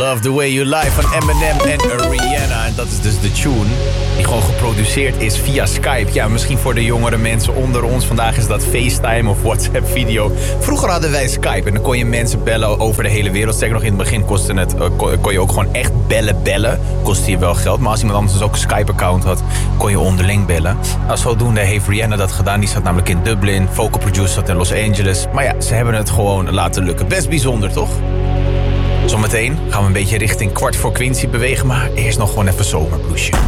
Love the Way You Lie van Eminem en Rihanna. En dat is dus de tune die gewoon geproduceerd is via Skype. Ja, misschien voor de jongere mensen onder ons. Vandaag is dat FaceTime of WhatsApp video. Vroeger hadden wij Skype en dan kon je mensen bellen over de hele wereld. Zeker nog in het begin kostte het, kon je ook gewoon echt bellen. Kostte je wel geld. Maar als iemand anders dus ook een Skype-account had, kon je onderling bellen. Nou, zodoende heeft Rihanna dat gedaan. Die zat namelijk in Dublin. Vocal producer zat in Los Angeles. Maar ja, ze hebben het gewoon laten lukken. Best bijzonder, toch? Zometeen gaan we een beetje richting 4:15 bewegen. Maar eerst nog gewoon even zomerbloesje.